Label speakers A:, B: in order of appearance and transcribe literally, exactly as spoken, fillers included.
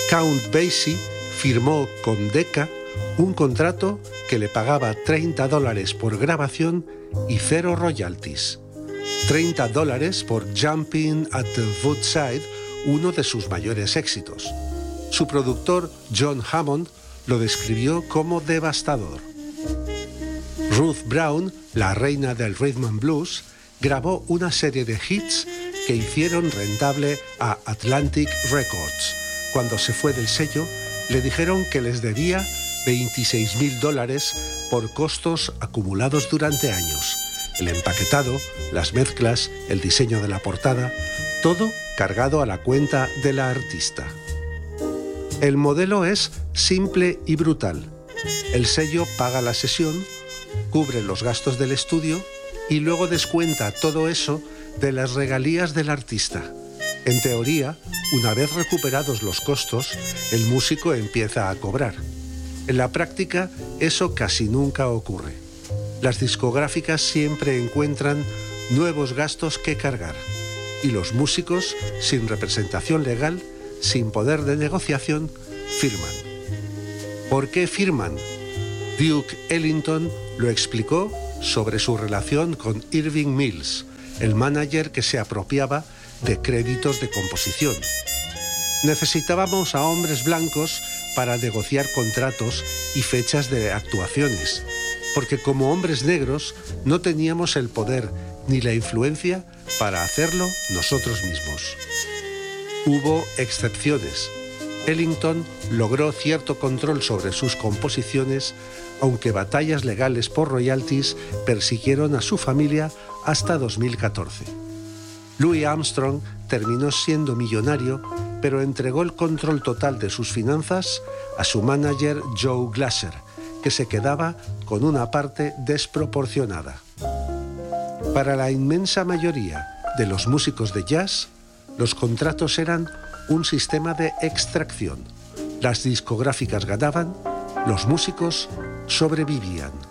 A: Count Basie firmó con Decca un contrato que le pagaba treinta dólares por grabación y cero royalties. treinta dólares por Jumping at the Woodside, uno de sus mayores éxitos. Su productor, John Hammond, lo describió como devastador. Ruth Brown, la reina del rhythm and blues, grabó una serie de hits que hicieron rentable a Atlantic Records. Cuando se fue del sello, le dijeron que les debía veintiséis mil dólares por costos acumulados durante años. El empaquetado, las mezclas, el diseño de la portada, todo cargado a la cuenta de la artista. El modelo es simple y brutal. El sello paga la sesión, cubre los gastos del estudio y luego descuenta todo eso de las regalías del artista. En teoría, una vez recuperados los costos, el músico empieza a cobrar. En la práctica, eso casi nunca ocurre. Las discográficas siempre encuentran nuevos gastos que cargar y los músicos, sin representación legal, sin poder de negociación, firman. ¿Por qué firman? Duke Ellington lo explicó sobre su relación con Irving Mills, el manager que se apropiaba de créditos de composición. Necesitábamos a hombres blancos para negociar contratos y fechas de actuaciones, porque como hombres negros no teníamos el poder ni la influencia para hacerlo nosotros mismos. Hubo excepciones. Ellington logró cierto control sobre sus composiciones, aunque batallas legales por royalties persiguieron a su familia hasta dos mil catorce. Louis Armstrong terminó siendo millonario, pero entregó el control total de sus finanzas a su manager Joe Glasser, que se quedaba con una parte desproporcionada. Para la inmensa mayoría de los músicos de jazz, los contratos eran un sistema de extracción. Las discográficas ganaban, los músicos sobrevivían.